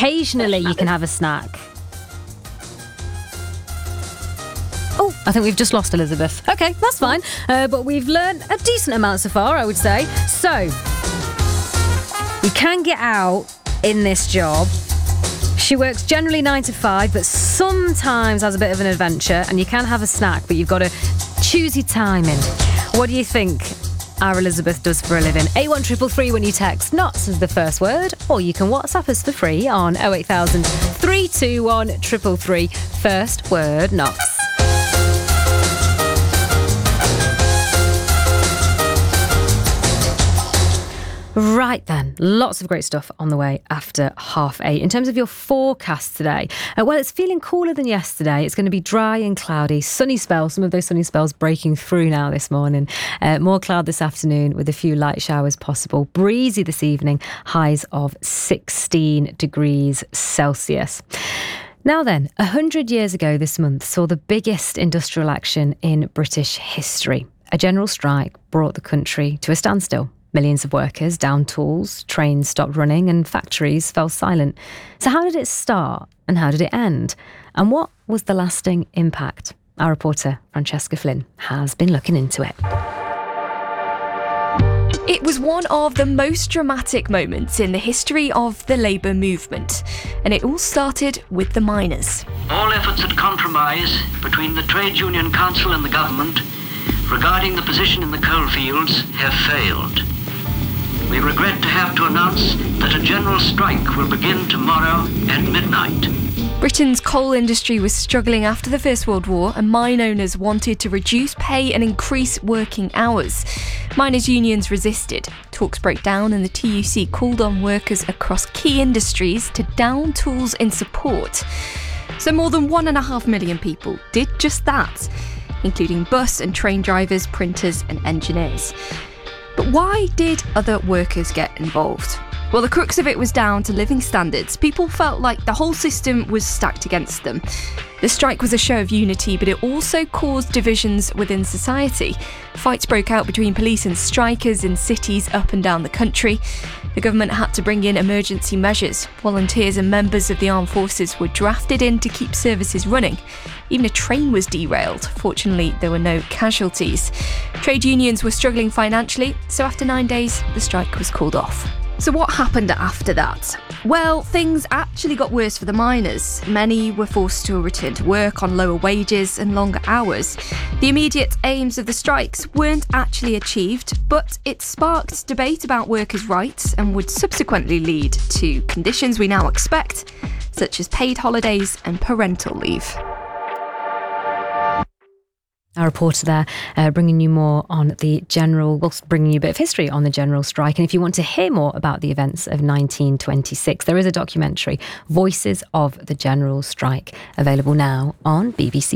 occasionally you can have a snack. Oh, I think we've just lost Elizabeth. Okay, that's fine. But we've learned a decent amount so far, I would say. So, you can get out in this job. She works generally 9 to 5, but sometimes has a bit of an adventure, and you can have a snack, but you've got to choose your timing. What do you think our Elizabeth does for a living? A1333 when you text NOTS as the first word, or you can WhatsApp us for free on 08000 321 333. First word NOTS. Right then, lots of great stuff on the way after 8:30. In terms of your forecast today, well, it's feeling cooler than yesterday. It's going to be dry and cloudy, sunny spells, some of those sunny spells breaking through now this morning. More cloud this afternoon with a few light showers possible. Breezy this evening, highs of 16 degrees Celsius. Now then, 100 years ago this month saw the biggest industrial action in British history. A general strike brought the country to a standstill. Millions of workers downed tools, trains stopped running and factories fell silent. So how did it start and how did it end? And what was the lasting impact? Our reporter, Francesca Flynn, has been looking into it. It was one of the most dramatic moments in the history of the labour movement. And it all started with the miners. All efforts at compromise between the Trade Union Council and the government regarding the position in the coalfields have failed. We regret to have to announce that a general strike will begin tomorrow at midnight. Britain's coal industry was struggling after the First World War, and mine owners wanted to reduce pay and increase working hours. Miners' unions resisted. Talks broke down and the TUC called on workers across key industries to down tools in support. So more than 1.5 million people did just that, including bus and train drivers, printers and engineers. But why did other workers get involved? Well, the crux of it was down to living standards. People felt like the whole system was stacked against them. The strike was a show of unity, but it also caused divisions within society. Fights broke out between police and strikers in cities up and down the country. The government had to bring in emergency measures. Volunteers and members of the armed forces were drafted in to keep services running. Even a train was derailed. Fortunately, there were no casualties. Trade unions were struggling financially, so after 9 days, the strike was called off. So what happened after that? Well, things actually got worse for the miners. Many were forced to return to work on lower wages and longer hours. The immediate aims of the strikes weren't actually achieved, but it sparked debate about workers' rights and would subsequently lead to conditions we now expect, such as paid holidays and parental leave. Our reporter there bringing you more on the general, well, bringing you a bit of history on the general strike. And if you want to hear more about the events of 1926, there is a documentary, Voices of the General Strike, available now on BBC.